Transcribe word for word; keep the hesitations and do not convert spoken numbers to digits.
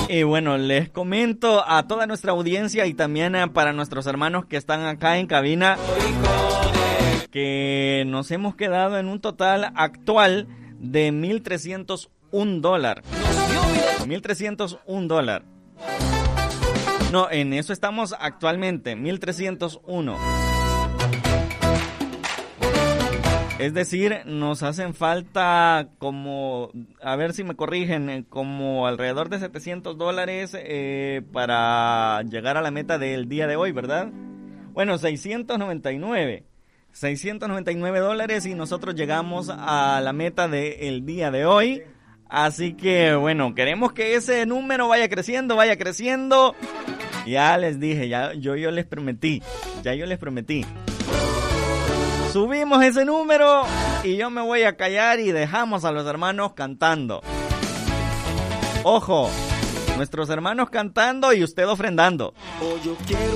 Y bueno, les comento a toda nuestra audiencia y también para nuestros hermanos que están acá en cabina que nos hemos quedado en un total actual de mil trescientos un dólares. mil trescientos un dólares. No, en eso estamos actualmente, mil trescientos uno. Es decir, nos hacen falta como, a ver si me corrigen, como alrededor de setecientos dólares eh, para llegar a la meta del día de hoy, ¿verdad? Bueno, seiscientos noventa y nueve. seiscientos noventa y nueve dólares y nosotros llegamos a la meta del día de hoy. Así que, bueno, queremos que ese número vaya creciendo, vaya creciendo. Ya les dije, ya yo, yo les prometí, ya yo les prometí. Subimos ese número y yo me voy a callar y dejamos a los hermanos cantando. Ojo, nuestros hermanos cantando y usted ofrendando. Oh, yo quiero